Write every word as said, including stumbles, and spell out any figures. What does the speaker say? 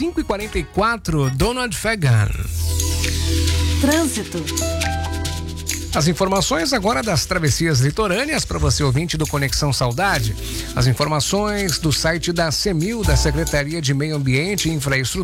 cinco e quarenta e quatro, Donald Fagan. Trânsito. As informações agora das travessias litorâneas para você ouvinte do Conexão Saudade. As informações do site da CEMIL, da Secretaria de Meio Ambiente e Infraestrutura.